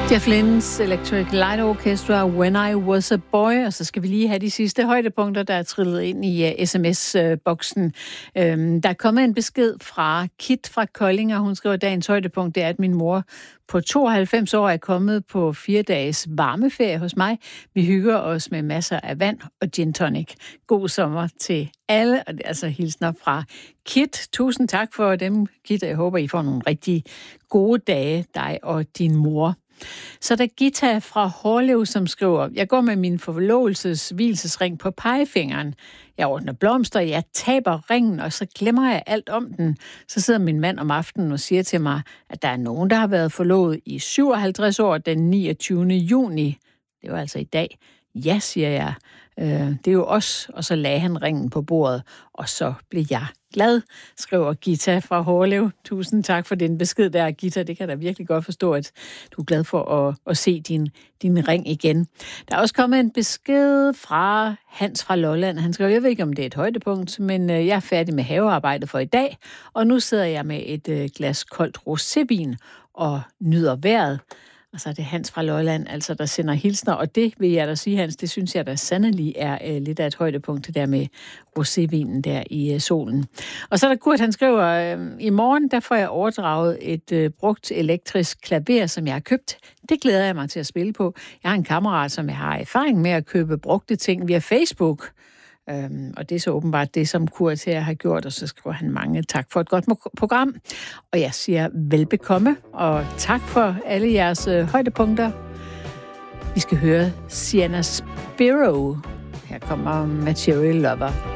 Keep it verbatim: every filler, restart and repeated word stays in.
Jeff Lynne's Electric Light Orchestra, When I Was a Boy, og så skal vi lige have de sidste højdepunkter, der er trillet ind i uh, sms-boksen. Um, der er kommet en besked fra Kit fra Kolding, og hun skriver, at dagens højdepunkt det er, at min mor på tooghalvfems år er kommet på fire dages varmeferie hos mig. Vi hygger os med masser af vand og gin tonic. God sommer til alle, og det er altså hilsner fra Kit. Tusind tak for dem, Kit, og jeg håber, I får nogle rigtig gode dage, dig og din mor. Så der er Gita fra Hårlev, som skriver, jeg går med min forlovelses hvilesesring på pegefingeren. Jeg ordner blomster, jeg taber ringen, og så glemmer jeg alt om den. Så sidder min mand om aftenen og siger til mig, at der er nogen, der har været forlovet i syvoghalvtreds år den niogtyvende juni. Det var altså i dag. Ja, siger jeg. Øh, det er jo os. Og så lagde han ringen på bordet, og så blev jeg glad, skriver Gita fra Hårlev. Tusind tak for den besked der, Gita. Det kan jeg da virkelig godt forstå, at du er glad for at, at se din, din ring igen. Der er også kommet en besked fra Hans fra Lolland. Han skriver, jeg ved ikke, om det er et højdepunkt, men jeg er færdig med havearbejdet for i dag, og nu sidder jeg med et glas koldt rosévin og nyder vejret. Og så er det Hans fra Lolland, altså der sender hilsner, og det vil jeg da sige, Hans, det synes jeg da sandelig er øh, lidt af et højdepunkt, det der med rosévinen der i øh, solen. Og så er der Kurt, han skriver, øh, i morgen der får jeg overdraget et øh, brugt elektrisk klaver, som jeg har købt. Det glæder jeg mig til at spille på. Jeg har en kammerat, som jeg har erfaring med at købe brugte ting via Facebook. Øhm, og det er så åbenbart det, som Kurt her har gjort, og så skriver han mange tak for et godt program. Og jeg siger velbekomme, og tak for alle jeres øh, højdepunkter. Vi skal høre Sienna Spiro. Her kommer Material Lover.